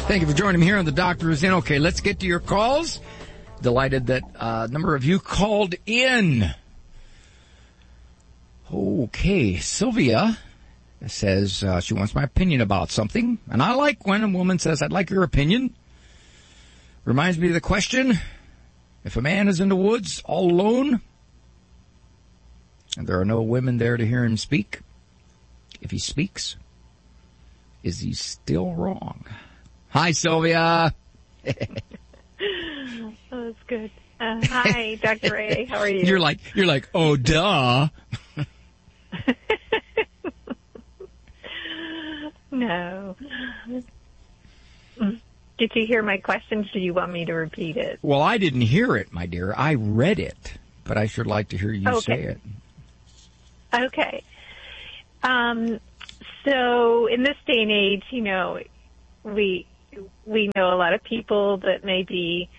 Thank you for joining me here on The Doctor Is In. Okay, let's get to your calls. Delighted that a number of you called in. Okay, Sylvia says she wants my opinion about something. And I like when a woman says, I'd like your opinion. Reminds me of the question, if a man is in the woods all alone, and there are no women there to hear him speak, if he speaks, is he still wrong? Hi, Sylvia. Oh, that's good. Hi, Dr. Ray. How are you? You're like, oh, duh. No. Did you hear my question? Do you want me to repeat it? Well, I didn't hear it, my dear. I read it, but I should like to hear you say it. Okay. So in this day and age, you know, we know a lot of people that may be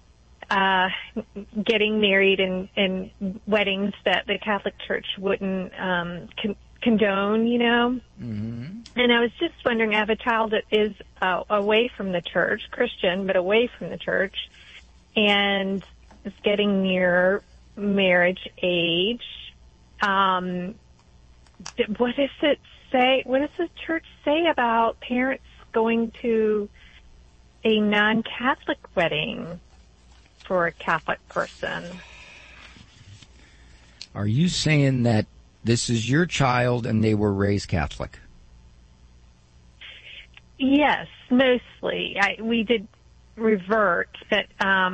getting married in weddings that the Catholic Church wouldn't condone, you know. Mm-hmm. And I was just wondering, I have a child that is away from the church, Christian, but away from the church, and is getting near marriage age. What does it say? What does the church say about parents going to a non-Catholic wedding for a Catholic person? Are you saying that this is your child and they were raised Catholic? Yes, mostly. We did revert, but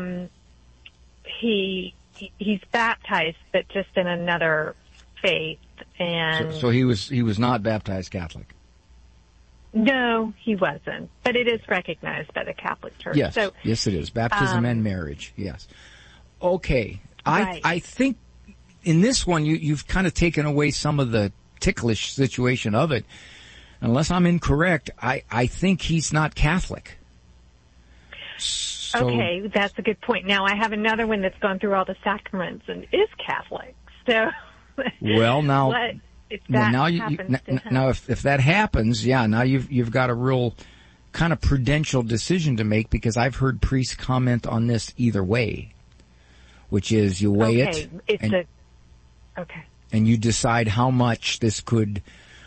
he's baptized, but just in another faith. And so he was not baptized Catholic. No, he wasn't. But it is recognized by the Catholic Church. Yes, so, yes, it is. Baptism and marriage. Yes. Okay. Right. I think in this one you've kind of taken away some of the ticklish situation of it. Unless I'm incorrect, I think he's not Catholic. So, okay, that's a good point. Now I have another one that's gone through all the sacraments and is Catholic. So, well, now, what if that happens to him? Now if that happens, yeah, now you've got a real kind of prudential decision to make, because I've heard priests comment on this either way, which is you weigh it, and you decide how much this could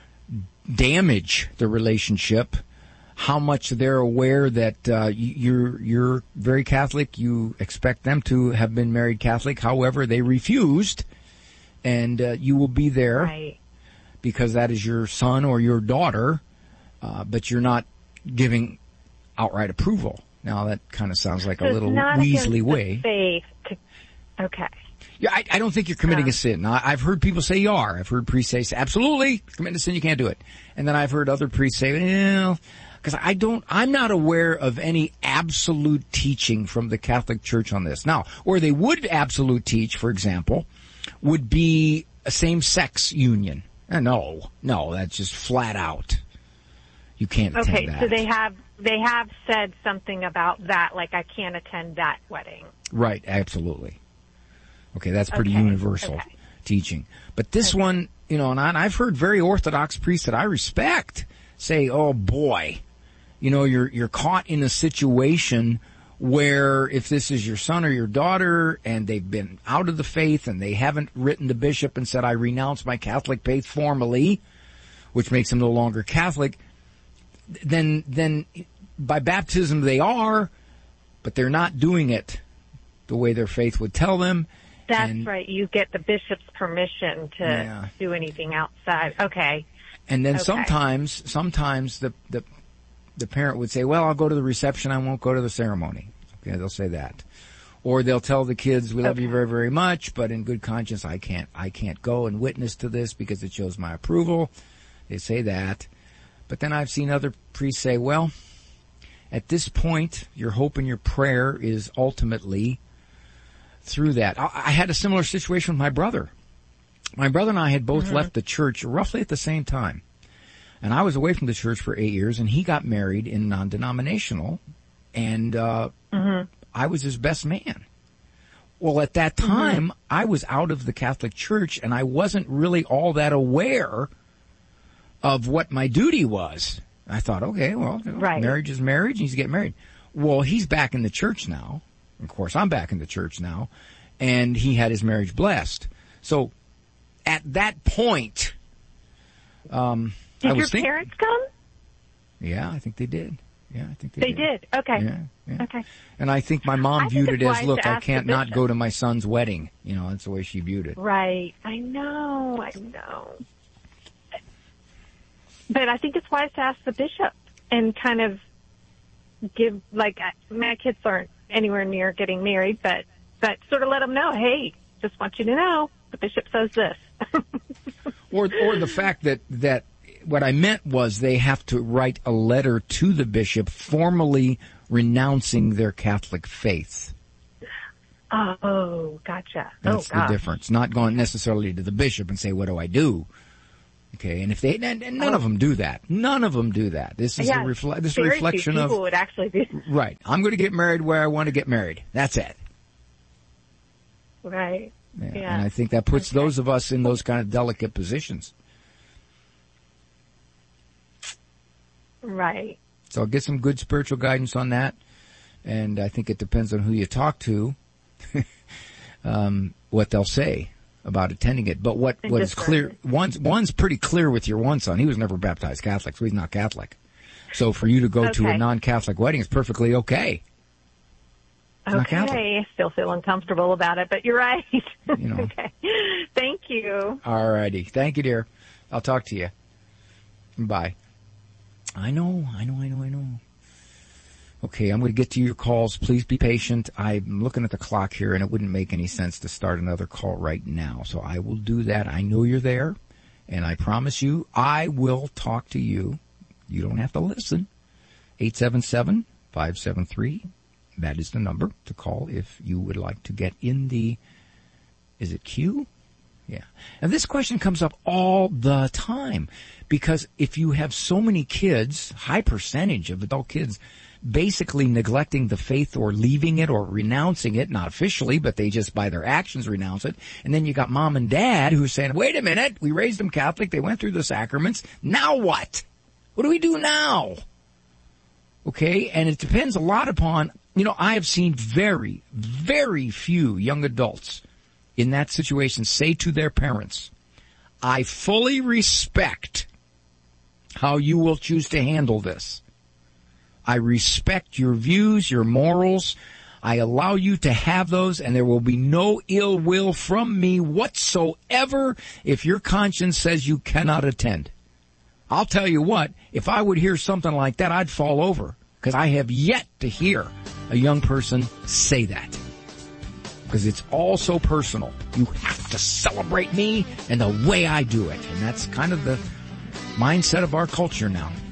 damage the relationship, how much they're aware that you're very Catholic, you expect them to have been married Catholic, however they refused, and you will be there, right, because that is your son or your daughter, but you're not giving outright approval. Now that kind of sounds like a little Weasley way. Okay. Yeah, I don't think you're committing a sin. Now, I've heard people say you are. I've heard priests say, absolutely, committing a sin, you can't do it. And then I've heard other priests say, well, because I'm not aware of any absolute teaching from the Catholic Church on this. Now, where they would absolute teach, for example, would be a same-sex union. No, that's just flat out. You can't attend that. Okay, so they have said something about that, like I can't attend that wedding. Right, absolutely. Okay, that's pretty universal teaching. But this one, you know, and I've heard very Orthodox priests that I respect say, oh boy, you know, you're caught in a situation where if this is your son or your daughter and they've been out of the faith and they haven't written the bishop and said, I renounce my Catholic faith formally, which makes them no longer Catholic, then by baptism they are, but they're not doing it the way their faith would tell them. That's right. You get the bishop's permission to do anything outside. Okay. And then sometimes the parent would say, well, I'll go to the reception. I won't go to the ceremony. Okay. They'll say that. Or they'll tell the kids, we love you very, very much, but in good conscience, I can't go and witness to this because it shows my approval. They say that. But then I've seen other priests say, well, at this point, your hope and your prayer is ultimately through that. I had a similar situation with my brother. My brother and I had both left the church roughly at the same time. And I was away from the church for 8 years, and he got married in non-denominational, and I was his best man. Well, at that time, I was out of the Catholic Church, and I wasn't really all that aware of what my duty was. I thought, okay, well, Right. marriage is marriage, and he's getting married. Well, he's back in the church now. Of course, I'm back in the church now, and he had his marriage blessed. So, at that point, did your parents come? Yeah, I think they did. Yeah, I think they did. Okay. Yeah. Okay. And I think my mom viewed it as, look, I can't not bishop. go to my son's wedding. You know, that's the way she viewed it. Right. I know. But I think it's wise to ask the bishop and kind of give, like, my kids aren't anywhere near getting married, but sort of let them know, hey, just want you to know, the bishop says this. or the fact that what I meant was they have to write a letter to the bishop formally renouncing their Catholic faith. Oh, gotcha. That's the difference. Not going necessarily to the bishop and say, what do I do? Okay, and if they, and none of them do that. None of them do that. This is a reflection of, people would actually do. Right. I'm going to get married where I want to get married. That's it. Right. Yeah. And I think that puts those of us in those kind of delicate positions. Right. So I'll get some good spiritual guidance on that. And I think it depends on who you talk to, what they'll say about attending it. But what is clear, one's pretty clear with your one son. He was never baptized Catholic, so he's not Catholic. So for you to go to a non-Catholic wedding is perfectly okay. Okay, I still feel uncomfortable about it, but you're right. You know. Okay. Thank you. All righty. Thank you, dear. I'll talk to you. Bye. I know. Okay, I'm going to get to your calls. Please be patient. I'm looking at the clock here, and it wouldn't make any sense to start another call right now. So I will do that. I know you're there, and I promise you I will talk to you. You don't have to listen. 877-573. That is the number to call if you would like to get in the, is it queue? Yeah. And this question comes up all the time because if you have so many kids, high percentage of adult kids, basically neglecting the faith or leaving it or renouncing it, not officially, but they just by their actions renounce it. And then you got mom and dad who's saying, wait a minute, we raised them Catholic, they went through the sacraments, now what? What do we do now? Okay, and it depends a lot upon, I have seen very, very few young adults in that situation say to their parents, I fully respect how you will choose to handle this. I respect your views, your morals. I allow you to have those, and there will be no ill will from me whatsoever if your conscience says you cannot attend. I'll tell you what, if I would hear something like that, I'd fall over, because I have yet to hear a young person say that. Because it's all so personal. You have to celebrate me and the way I do it. And that's kind of the mindset of our culture now.